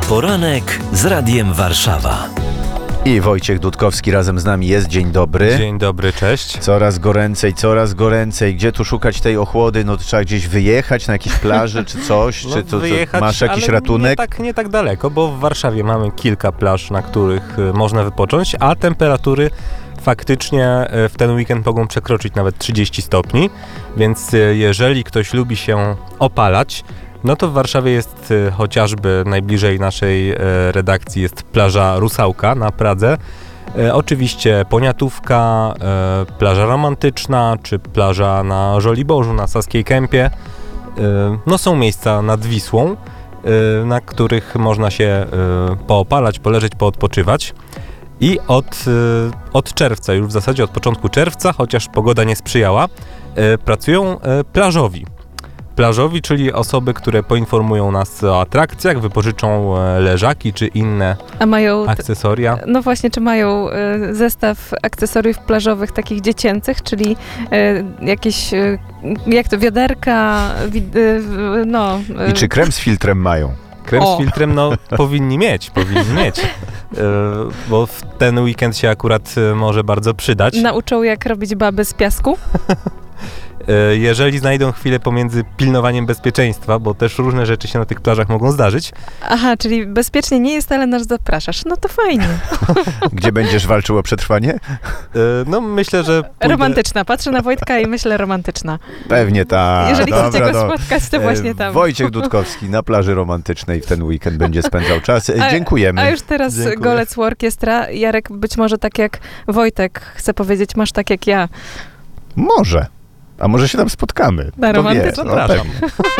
Poranek z Radiem Warszawa. I Wojciech Dudkowski razem z nami jest. Dzień dobry. Dzień dobry, cześć. Coraz goręcej. Gdzie tu szukać tej ochłody? No to trzeba gdzieś wyjechać na jakieś plaże czy coś? No, czy to wyjechać, masz jakiś ale ratunek? Nie tak daleko, bo w Warszawie mamy kilka plaż, na których można wypocząć, a temperatury faktycznie w ten weekend mogą przekroczyć nawet 30 stopni, więc jeżeli ktoś lubi się opalać, no to w Warszawie jest chociażby najbliżej naszej redakcji jest plaża Rusałka na Pradze. Oczywiście Poniatówka, plaża romantyczna, czy plaża na Żoliborzu, na Saskiej Kępie. No są miejsca nad Wisłą, na których można się poopalać, poleżeć, poodpoczywać. I od czerwca, już w zasadzie od początku czerwca, chociaż pogoda nie sprzyjała, pracują plażowi. Plażowi, czyli osoby, które poinformują nas o atrakcjach, wypożyczą leżaki czy inne akcesoria. No właśnie, czy mają zestaw akcesoriów plażowych takich dziecięcych, czyli jakieś, jak to, wiaderka, I czy krem z filtrem mają? Krem z filtrem, no powinni mieć, bo w ten weekend się akurat może bardzo przydać. Nauczą, jak robić baby z piasku? Jeżeli znajdą chwilę pomiędzy pilnowaniem bezpieczeństwa, bo też różne rzeczy się na tych plażach mogą zdarzyć. Aha, czyli bezpiecznie nie jest, ale nas zapraszasz. No to fajnie. Gdzie będziesz walczył o przetrwanie? No myślę, że Romantyczna. Patrzę na Wojtka i myślę romantyczna. Pewnie tak. Jeżeli chcecie go spotkać, to właśnie tam. Wojciech Dudkowski na plaży romantycznej w ten weekend będzie spędzał czas. Dziękujemy. A już teraz Dziękuję. Golec Orkiestra. Jarek, być może tak jak Wojtek chce powiedzieć, masz tak jak ja. Może. A może się tam spotkamy. Na Kto wie? romantyczną. No, pewnie.